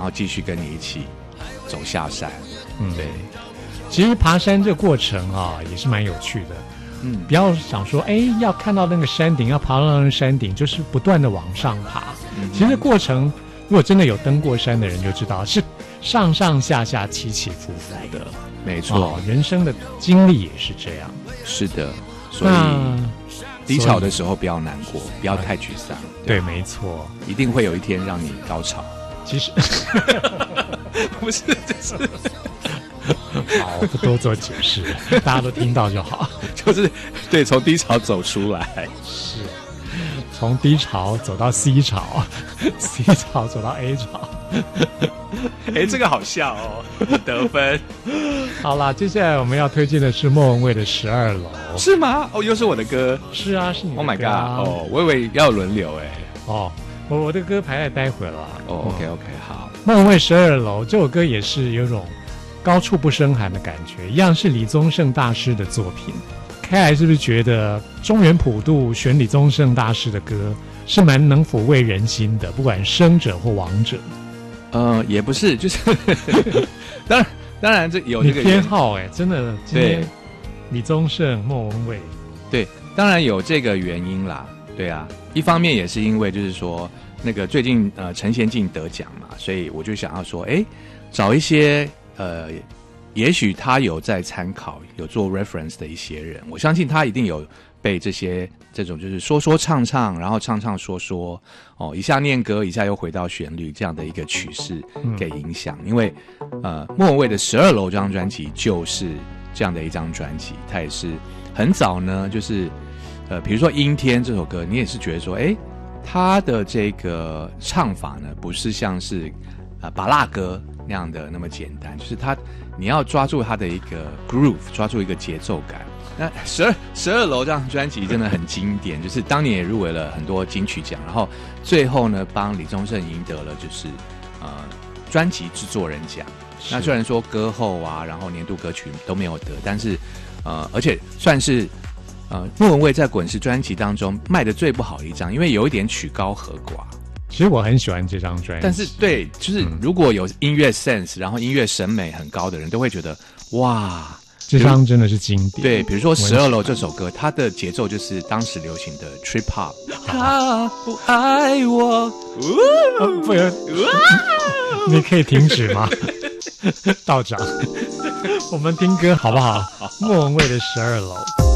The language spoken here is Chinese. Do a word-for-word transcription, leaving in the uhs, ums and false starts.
后继续跟你一起走下山。嗯，对。 其实爬山这个过程啊，也是蛮有趣的。嗯，不要想说，哎，要看到那个山顶，要爬到那个山顶，就是不断的往上爬。嗯，其实过程，如果真的有登过山的人就知道，是上上下下起起伏伏的。 没错、 哦，人生的经历也是这样。 是的，所以低潮的时候不要难过，不要太沮丧。 对，没错， 一定会有一天让你高潮。 其实不是，就是好，不多做解释，大家都听到就好。 就是对，从低潮走出来， 是从低潮走到 C 潮，C 潮走到 A 潮。 哎、欸，这个好笑哦，得分。 好啦，接下来我们要推荐的是莫文蔚的《十二楼》， 是吗？哦，又是我的歌。 是啊，是你的歌、啊。Oh my god！ 哦，我以为要轮流哎。 哦，我我的歌排在待会了。 哦 ，OK OK， 好。 莫文蔚《十二楼》这首歌也是有种高处不胜寒的感觉，一样是李宗盛大师的作品。开来是不是觉得中原普渡选李宗盛大师的歌是蛮能抚慰人心的，不管生者或亡者？ 呃，也不是，就是当然，当然这有这个你偏好哎、欸，真的，今天李宗盛、莫文蔚， 对，当然有这个原因啦，对啊，一方面也是因为就是说那个最近呃陈贤进得奖嘛，所以我就想要说，哎，找一些呃，也许他有在参考、有做 reference 的一些人，我相信他一定有被这些这种就是说说唱唱，然后唱唱说说，哦，一下念歌，一下又回到旋律这样的一个曲式给影响。嗯、因为呃，莫文蔚的《十二楼》这张专辑就是这样的一张专辑，它也是很早呢，就是呃，比如说《阴天》这首歌，你也是觉得说，哎，他的这个唱法呢，不是像是呃芭乐歌那样的那么简单，就是他你要抓住他的一个 groove， 抓住一个节奏感。那十二十二楼这张专辑真的很经典，就是当年也入围了很多金曲奖，然后最后呢帮李宗盛赢得了就是呃专辑制作人奖。那虽然说歌后啊，然后年度歌曲都没有得，但是呃而且算是呃莫文蔚在滚石专辑当中卖的最不好的一张，因为有一点曲高和寡。 其实我很喜欢这张专辑， 但是对，就是如果有音乐 sense，、嗯、然后音乐审美很高的人都会觉得哇。 这张真的是经典。 对，比如说《十二楼》这首歌，它的节奏就是当时流行的 trip hop。他不爱我， 啊、不要，你可以停止吗？道长，我们听歌好不好？莫文蔚的《十二楼》。